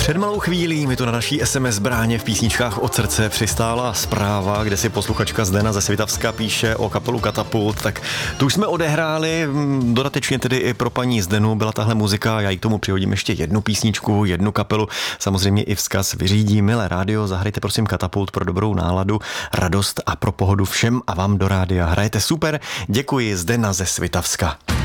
Před malou chvílí mi to na naší SMS bráně v písničkách od srdce přistála zpráva, kde si posluchačka Zdena ze Svitavska píše o kapelu Katapult. Tak tu už jsme odehráli, dodatečně tedy i pro paní Zdenu byla tahle muzika, já jí k tomu přihodím ještě jednu písničku, jednu kapelu, samozřejmě i vzkaz vyřídí. Milé rádio, zahrajte prosím Katapult pro dobrou náladu, radost a pro pohodu všem a vám do rádia. Hrajete super, děkuji, Zdena ze Svitavska.